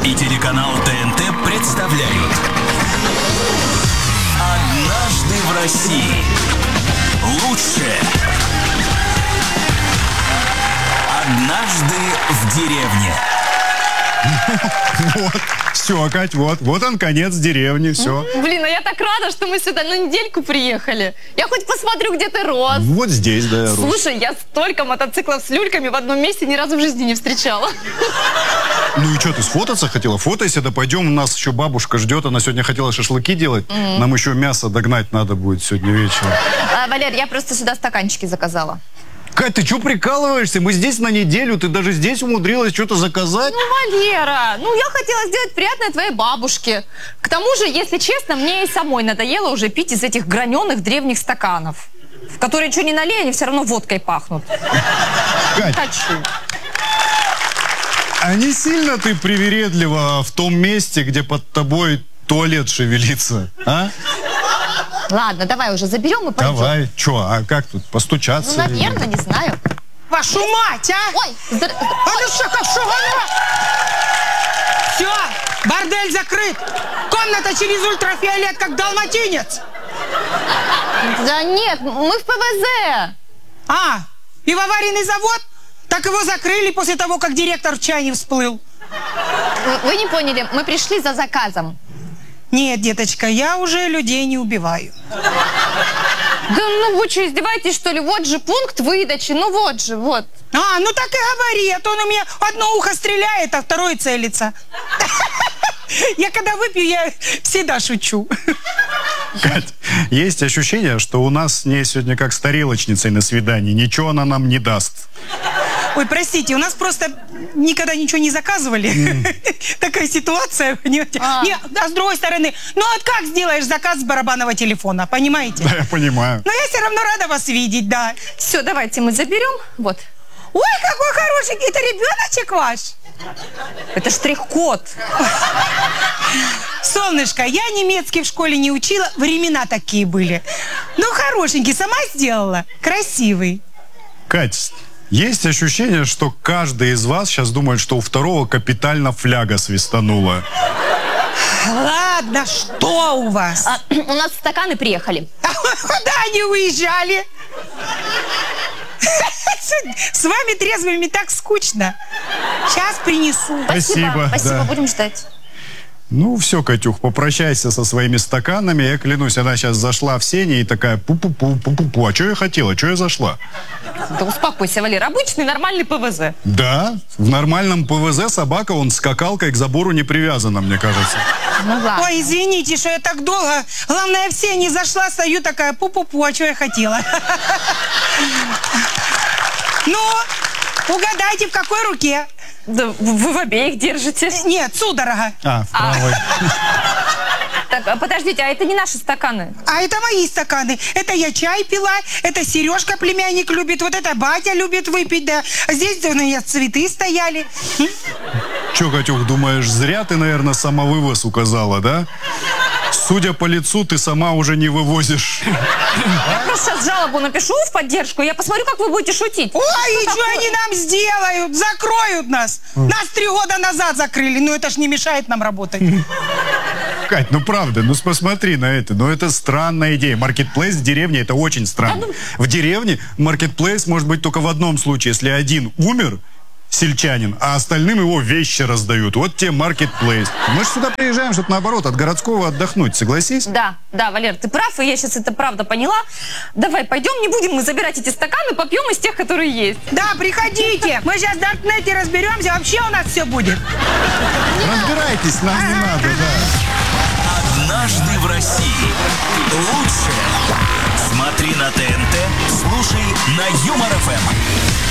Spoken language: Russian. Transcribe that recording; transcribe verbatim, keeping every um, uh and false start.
и телеканал ТНТ представляют «Однажды в России». Лучшее «Однажды в деревне». Вот, все, Кать, вот, вот он, конец деревни, все. Блин, а я так рада, что мы сюда на недельку приехали. Я хоть посмотрю, где ты рос. Вот здесь, да, я рос. Слушай, я столько мотоциклов с люльками в одном месте ни разу в жизни не встречала. Ну и что, ты сфотаться хотела? Фотойся, да пойдем, у нас еще бабушка ждет, она сегодня хотела шашлыки делать. Mm-hmm. Нам еще мясо догнать надо будет сегодня вечером. А, Валер, я просто сюда стаканчики заказала. Кать, ты что прикалываешься? Мы здесь на неделю, ты даже здесь умудрилась что-то заказать? Ну, Валера, ну я хотела сделать приятное твоей бабушке. К тому же, если честно, мне и самой надоело уже пить из этих граненых древних стаканов, в которые что ни налей, они все равно водкой пахнут. Кать, хочу. А не сильно ты привередлива в том месте, где под тобой туалет шевелится, а? Ладно, давай уже заберем и пойдем. Давай, что, а как тут, постучаться? Ну, наверное, не знаю. Вашу мать, а! Ой, здра... А ну что, как что, Все, бордель закрыт. Комната через ультрафиолет, как далматинец. Да нет, мы в ПВЗ. А, и в аварийный завод? Так его закрыли после того, как директор в чай не всплыл. Вы, вы не поняли, мы пришли за заказом. Нет, деточка, я уже людей не убиваю. Да ну вы что, издеваетесь, что ли? Вот же пункт выдачи, ну вот же, вот. А, ну так и говори, а то он у меня одно ухо стреляет, а второе целится. Я когда выпью, я всегда шучу. Кать, есть ощущение, что у нас с ней сегодня как с тарелочницей на свидании. Ничего она нам не даст. Ой, простите, у нас просто никогда ничего не заказывали. Mm. Такая ситуация, понимаете? А. Не, а с другой стороны, ну вот как сделаешь заказ с барабанного телефона, понимаете? Да, я понимаю. Но я все равно рада вас видеть, да. Все, давайте мы заберем, вот. Ой, какой хороший, это ребеночек ваш. Это штрих-код. Солнышко, я немецкий в школе не учила, времена такие были. Ну, хорошенький, сама сделала, красивый. Кать, есть ощущение, что каждый из вас сейчас думает, что у второго капитально фляга свистанула. Ладно, что у вас? А, у нас стаканы приехали. А куда они уезжали? С вами трезвыми так скучно. Сейчас принесу. Спасибо. Спасибо, да. Будем ждать. Ну, все, Катюх, попрощайся со своими стаканами. Я клянусь, она сейчас зашла в сене и такая пу-пу-пу, пу-пу-пу. А что я хотела? Что я зашла? Да успокойся, Валер. Обычный нормальный ПВЗ. Да, в нормальном ПВЗ собака, он скакалкой к забору не привязана, мне кажется. Ну ладно. Ой, извините, что я так долго. Главное, в сене зашла, стою такая пу-пу-пу. А что я хотела? Ну, угадайте, в какой руке? Да вы в обеих держите. Нет, судорога. А, в правой. Так, а подождите, а это не наши стаканы? А это мои стаканы. Это я чай пила, это Сережка племянник любит, вот это батя любит выпить, да. А здесь у меня цветы стояли. М? Че, Катюх, думаешь, зря ты, наверное, самовывоз указала, да? Судя по лицу, ты сама уже не вывозишь. Я просто сейчас жалобу напишу в поддержку, я посмотрю, как вы будете шутить. Ой, и что они нам сделают? Закроют нас. Нас три года назад закрыли, но это ж не мешает нам работать. Кать, ну правда, ну посмотри на это. Ну это странная идея. Маркетплейс в деревне — это очень странно. В деревне маркетплейс может быть только в одном случае, если один умер, сельчанин, а остальным его вещи раздают. Вот тебе маркетплейс. Мы же сюда приезжаем, чтобы наоборот, от городского отдохнуть, согласись? Да, да, Валер, ты прав, и я сейчас это правда поняла. Давай, пойдем, не будем мы забирать эти стаканы, попьем из тех, которые есть. Да, приходите. Мы сейчас в Даркнете разберемся, вообще у нас все будет. Разбирайтесь, нам не надо, да. «Однажды в России». Лучшее смотри на ТНТ, слушай на Юмор ФМ.